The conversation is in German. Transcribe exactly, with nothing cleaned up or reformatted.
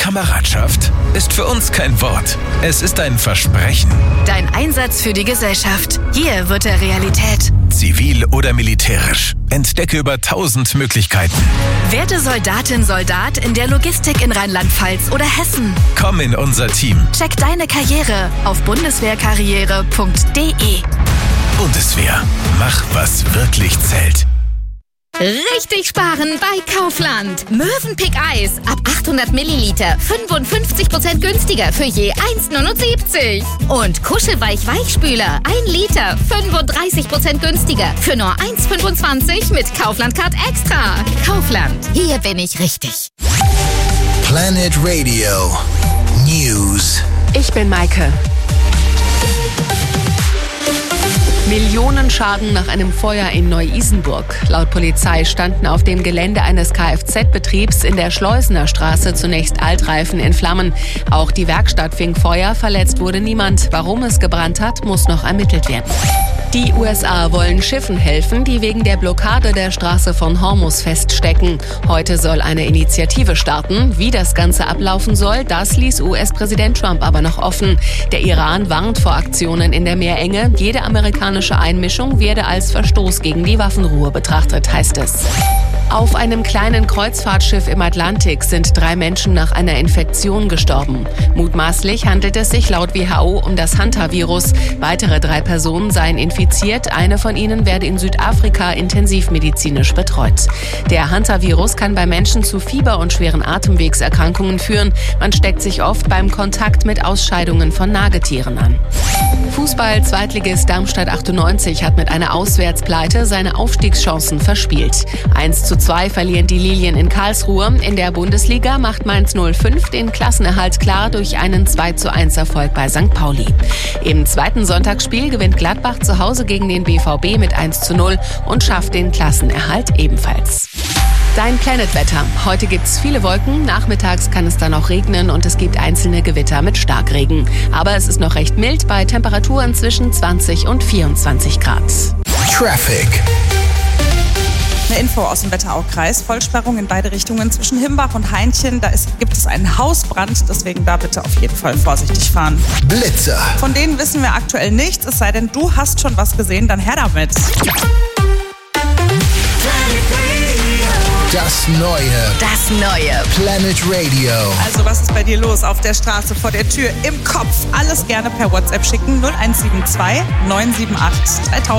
Kameradschaft ist für uns kein Wort. Es ist ein Versprechen. Dein Einsatz für die Gesellschaft. Hier wird er Realität. Zivil oder militärisch. Entdecke über tausend Möglichkeiten. Werde Soldatin, Soldat in der Logistik in Rheinland-Pfalz oder Hessen. Komm in unser Team. Check deine Karriere auf bundeswehrkarriere punkt de. Bundeswehr. Mach, was wirklich zählt. Richtig sparen bei Kaufland. Mövenpick Eis ab achthundert Milliliter fünfundfünfzig Prozent günstiger für je eins Komma neunundsiebzig. Und Kuschelweich Weichspüler ein Liter fünfunddreißig Prozent günstiger für nur eins Komma fünfundzwanzig mit Kaufland Card Extra. Kaufland, hier bin ich richtig. Planet Radio News. Ich bin Maike. Millionenschaden nach einem Feuer in Neu-Isenburg. Laut Polizei standen auf dem Gelände eines Kfz-Betriebs in der Schleusener Straße zunächst Altreifen in Flammen. Auch die Werkstatt fing Feuer, verletzt wurde niemand. Warum es gebrannt hat, muss noch ermittelt werden. Die U S A wollen Schiffen helfen, die wegen der Blockade der Straße von Hormuz feststecken. Heute soll eine Initiative starten. Wie das Ganze ablaufen soll, das ließ U S-Präsident Trump aber noch offen. Der Iran warnt vor Aktionen in der Meerenge. Jede amerikanische Einmischung werde als Verstoß gegen die Waffenruhe betrachtet, heißt es. Auf einem kleinen Kreuzfahrtschiff im Atlantik sind drei Menschen nach einer Infektion gestorben. Mutmaßlich handelt es sich laut W H O um das Hantavirus. Weitere drei Personen seien infiziert. Eine von ihnen werde in Südafrika intensivmedizinisch betreut. Der Hantavirus kann bei Menschen zu Fieber und schweren Atemwegserkrankungen führen. Man steckt sich oft beim Kontakt mit Ausscheidungen von Nagetieren an. Fußball-Zweitligist Darmstadt achtundneunzig hat mit einer Auswärtspleite seine Aufstiegschancen verspielt. eins zu zwei verlieren die Lilien in Karlsruhe. In der Bundesliga macht Mainz null fünf den Klassenerhalt klar durch einen zwei zu eins Erfolg bei Sankt Pauli. Im zweiten Sonntagsspiel gewinnt Gladbach zu Hause gegen den B V B mit eins zu null und schafft den Klassenerhalt ebenfalls. Dein Planet-Wetter. Heute gibt's viele Wolken, nachmittags kann es dann auch regnen und es gibt einzelne Gewitter mit Starkregen. Aber es ist noch recht mild bei Temperaturen zwischen zwanzig und vierundzwanzig Grad. Traffic. Eine Info aus dem Wetteraukreis. Vollsperrung in beide Richtungen zwischen Himbach und Hainchen. Da ist, gibt es einen Hausbrand, deswegen da bitte auf jeden Fall vorsichtig fahren. Blitzer. Von denen wissen wir aktuell nichts, es sei denn, du hast schon was gesehen, dann her damit. Das Neue. Das Neue. Planet Radio. Also was ist bei dir los? Auf der Straße, vor der Tür, im Kopf? Alles gerne per WhatsApp schicken. null eins sieben zwei neun sieben acht dreitausend.